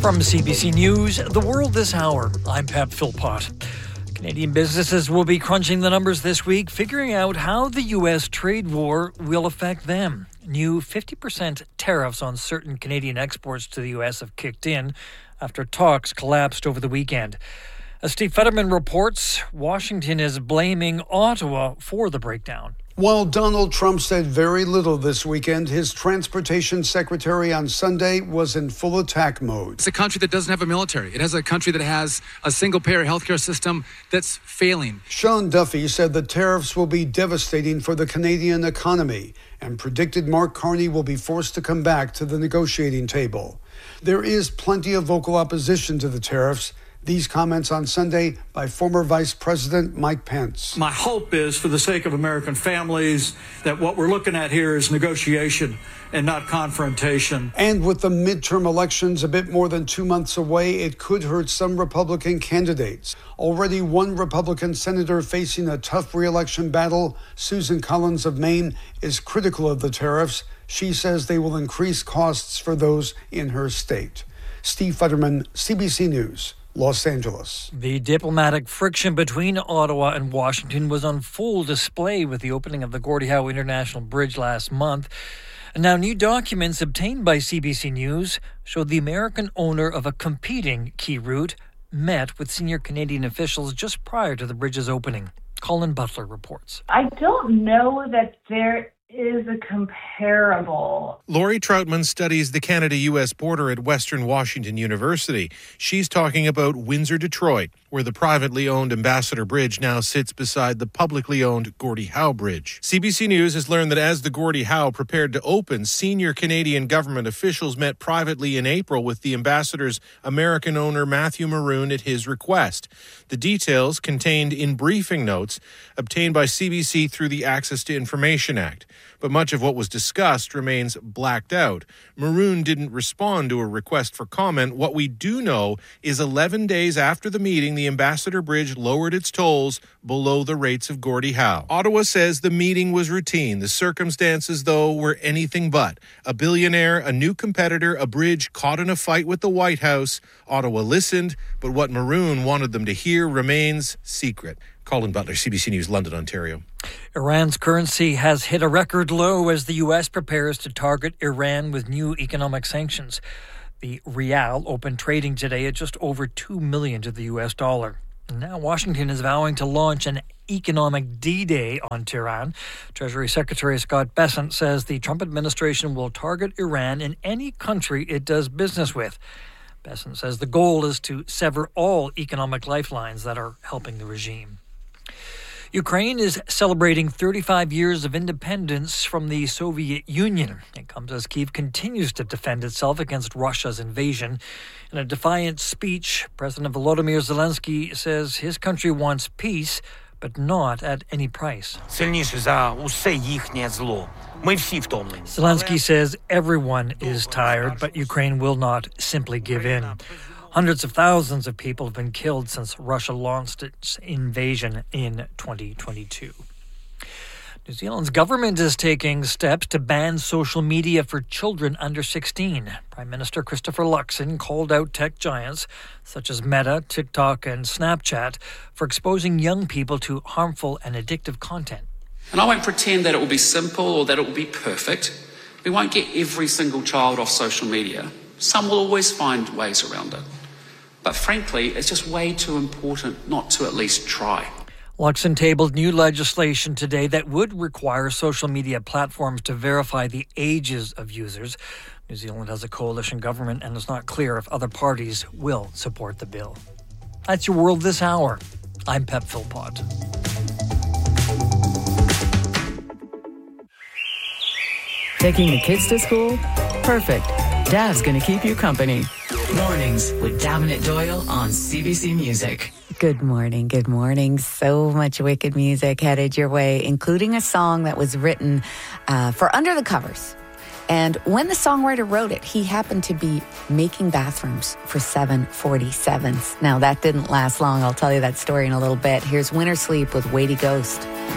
From CBC News, The World This Hour, I'm Pep Philpott. Canadian businesses will be crunching the numbers this week, figuring out how the U.S. trade war will affect them. New 50% tariffs on certain Canadian exports to the U.S. have kicked in after talks collapsed over the weekend. As Steve Fetterman reports, Washington is blaming Ottawa for the breakdown. While Donald Trump said very little this weekend, his transportation secretary on Sunday was in full attack mode. It's a country that doesn't have a military. It has a country that has a single-payer healthcare system that's failing. Sean Duffy said the tariffs will be devastating for the Canadian economy and predicted Mark Carney will be forced to come back to the negotiating table. There is plenty of vocal opposition to the tariffs. These comments on Sunday by former Vice President Mike Pence. My hope is, for the sake of American families, that what we're looking at here is negotiation and not confrontation. And with the midterm elections a bit more than 2 months away, it could hurt some Republican candidates. Already one Republican senator facing a tough re-election battle, Susan Collins of Maine, is critical of the tariffs. She says they will increase costs for those in her state. Steve Futterman, CBC News, Los Angeles. The diplomatic friction between Ottawa and Washington was on full display with the opening of the Gordie Howe International Bridge last month. And now new documents obtained by CBC News show the American owner of a competing key route met with senior Canadian officials just prior to the bridge's opening. Colin Butler reports. I don't know that there is a comparable. Lori Troutman studies the Canada-U.S. border at Western Washington University. She's talking about Windsor-Detroit, where the privately owned Ambassador Bridge now sits beside the publicly owned Gordie Howe Bridge. CBC News has learned that as the Gordie Howe prepared to open, senior Canadian government officials met privately in April with the ambassador's American owner Matthew Maroon at his request. The details contained in briefing notes obtained by CBC through the Access to Information Act. But much of what was discussed remains blacked out. Maroon didn't respond to a request for comment. What we do know is 11 days after the meeting, the Ambassador Bridge lowered its tolls below the rates of Gordie Howe. Ottawa says the meeting was routine. The circumstances, though, were anything but. A billionaire, a new competitor, a bridge caught in a fight with the White House. Ottawa listened, but what Maroon wanted them to hear remains secret. Colin Butler, CBC News, London, Ontario. Iran's currency has hit a record low as the U.S. prepares to target Iran with new economic sanctions. The rial opened trading today at just over $2 million to the U.S. dollar. Now Washington is vowing to launch an economic D-Day on Tehran. Treasury Secretary Scott Bessent says the Trump administration will target Iran in any country it does business with. Bessent says the goal is to sever all economic lifelines that are helping the regime. Ukraine is celebrating 35 years of independence from the Soviet Union. It comes as Kyiv continues to defend itself against Russia's invasion. In a defiant speech, President Volodymyr Zelensky says his country wants peace, but not at any price. Zelensky says everyone is tired, but Ukraine will not simply give in. Hundreds of thousands of people have been killed since Russia launched its invasion in 2022. New Zealand's government is taking steps to ban social media for children under 16. Prime Minister Christopher Luxon called out tech giants such as Meta, TikTok, and Snapchat for exposing young people to harmful and addictive content. And I won't pretend that it will be simple or that it will be perfect. We won't get every single child off social media. Some will always find ways around it. But frankly, it's just way too important not to at least try. Luxon tabled new legislation today that would require social media platforms to verify the ages of users. New Zealand has a coalition government and it's not clear if other parties will support the bill. That's your World This Hour. I'm Pep Philpott. Taking the kids to school? Perfect. Dad's going to keep you company. Mornings with Dominic Doyle on CBC Music. Good morning, good morning. So much wicked music headed your way, including a song that was written for Under the Covers. And when the songwriter wrote it, he happened to be making bathrooms for 747s. Now, that didn't last long. I'll tell you that story in a little bit. Here's Winter Sleep with Weighty Ghost.